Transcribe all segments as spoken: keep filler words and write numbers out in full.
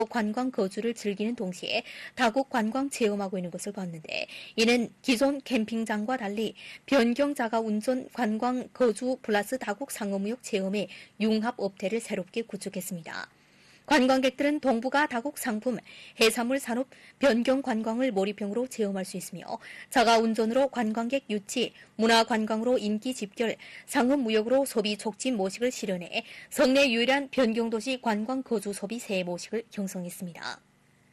관광 거주를 즐기는 동시에 다국 관광 체험하고 있는 것을 봤는데, 이는 기존 캠핑장과 달리 변경 자가 운전 관광 거주 플러스 다국 상호무역 체험의 융합 업태를 새롭게 구축했습니다. 관광객들은 동북아 다국 상품, 해산물 산업, 변경 관광을 몰입형으로 체험할 수 있으며, 자가 운전으로 관광객 유치, 문화 관광으로 인기 집결, 상업 무역으로 소비 촉진 모식을 실현해 성내 유일한 변경도시 관광 거주 소비 새 모식을 형성했습니다.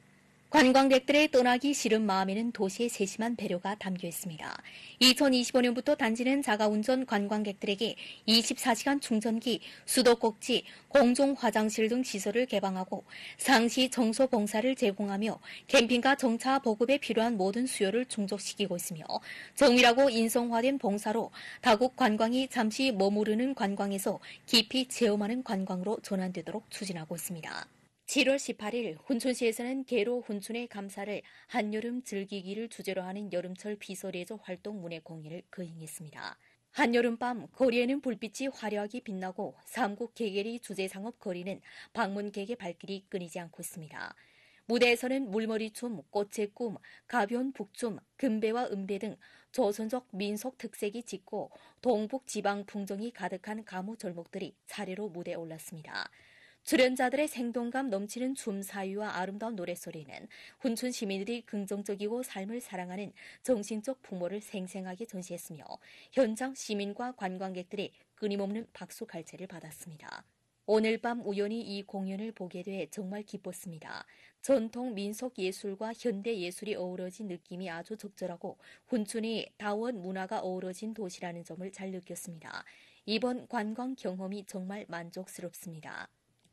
관광객들의 떠나기 싫은 마음에는 도시의 세심한 배려가 담겨 있습니다. 이천이십오 년부터 단지는 자가운전 관광객들에게 이십사 시간 충전기, 수도꼭지, 공중 화장실 등 시설을 개방하고 상시 청소 봉사를 제공하며 캠핑카 정차 보급에 필요한 모든 수요를 충족시키고 있으며, 정밀하고 인성화된 봉사로 다국 관광이 잠시 머무르는 관광에서 깊이 체험하는 관광으로 전환되도록 추진하고 있습니다. 칠월 십팔일 훈춘시에서는 개로 훈춘의 감사를 한여름 즐기기를 주제로 하는 여름철 비서레저 활동 문예 공연을 거행했습니다. 한여름밤 거리에는 불빛이 화려하게 빛나고 삼국 개개리 주제상업 거리는 방문객의 발길이 끊이지 않고 있습니다. 무대에서는 물머리춤, 꽃의 꿈, 가변 북춤, 금배와 은배 등 조선족 민속 특색이 짙고 동북 지방 풍정이 가득한 가무 절목들이 차례로 무대에 올랐습니다. 출연자들의 생동감 넘치는 춤 사위와 아름다운 노랫소리는 훈춘 시민들이 긍정적이고 삶을 사랑하는 정신적 풍모를 생생하게 전시했으며, 현장 시민과 관광객들의 끊임없는 박수 갈채를 받았습니다. 오늘 밤 우연히 이 공연을 보게 돼 정말 기뻤습니다. 전통 민속 예술과 현대 예술이 어우러진 느낌이 아주 적절하고 훈춘이 다원 문화가 어우러진 도시라는 점을 잘 느꼈습니다. 이번 관광 경험이 정말 만족스럽습니다.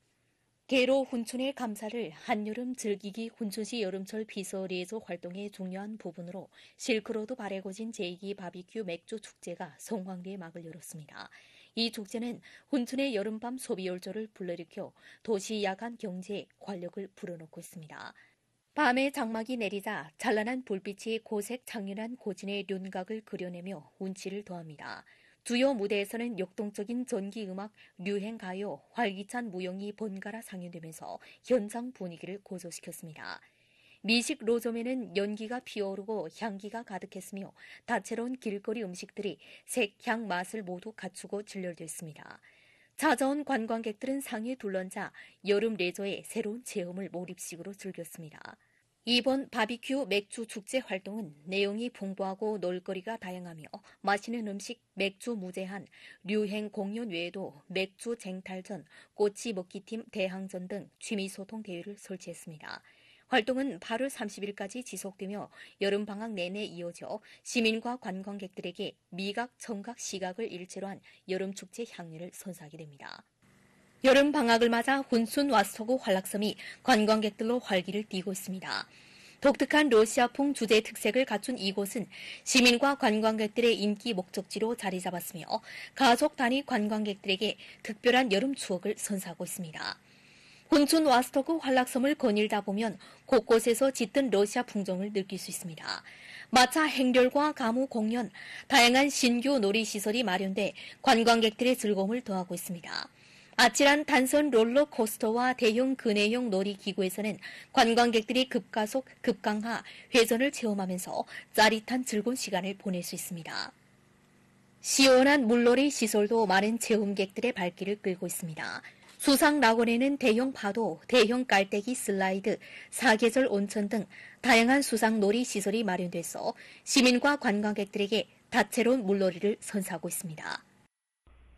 개로 훈춘의 감사를 한여름 즐기기 훈춘시 여름철 비서리에서 활동의 중요한 부분으로 실크로드 발에거진 제이 기 바비큐 맥주 축제가 성황리에 막을 열었습니다. 이 축제는 훈춘의 여름밤 소비열조를 불러일으켜 도시 야간 경제에 활력을 불어넣고 있습니다. 밤에 장막이 내리자 찬란한 불빛이 고색 창렬한 고진의 윤곽을 그려내며 운치를 더합니다. 주요 무대에서는 역동적인 전기음악, 류행가요, 활기찬 무용이 번갈아 상연되면서 현장 분위기를 고조시켰습니다. 미식 로점에는 연기가 피어오르고 향기가 가득했으며 다채로운 길거리 음식들이 색, 향, 맛을 모두 갖추고 진열됐습니다. 찾아온 관광객들은 상에 둘러앉아 여름 레저의 새로운 체험을 몰입식으로 즐겼습니다. 이번 바비큐 맥주 축제 활동은 내용이 풍부하고 놀거리가 다양하며 맛있는 음식, 맥주 무제한, 류행 공연 외에도 맥주 쟁탈전, 꼬치 먹기팀 대항전 등 취미소통 대회를 설치했습니다. 활동은 팔월 삼십일까지 지속되며 여름방학 내내 이어져 시민과 관광객들에게 미각, 청각, 시각을 일체로 한 여름축제 향연을 선사하게 됩니다. 여름 방학을 맞아 훈순 와스토크 환락섬이 관광객들로 활기를 띠고 있습니다. 독특한 러시아풍 주제 특색을 갖춘 이곳은 시민과 관광객들의 인기 목적지로 자리 잡았으며 가족 단위 관광객들에게 특별한 여름 추억을 선사하고 있습니다. 훈춘 와스토크 환락섬을 거닐다 보면 곳곳에서 짙은 러시아 풍정을 느낄 수 있습니다. 마차 행렬과 가무 공연, 다양한 신규 놀이시설이 마련돼 관광객들의 즐거움을 더하고 있습니다. 아찔한 단선 롤러코스터와 대형 근해형 놀이기구에서는 관광객들이 급가속, 급강하, 회전을 체험하면서 짜릿한 즐거운 시간을 보낼 수 있습니다. 시원한 물놀이 시설도 많은 체험객들의 발길을 끌고 있습니다. 수상 낙원에는 대형 파도, 대형 깔때기 슬라이드, 사계절 온천 등 다양한 수상 놀이 시설이 마련돼서 시민과 관광객들에게 다채로운 물놀이를 선사하고 있습니다.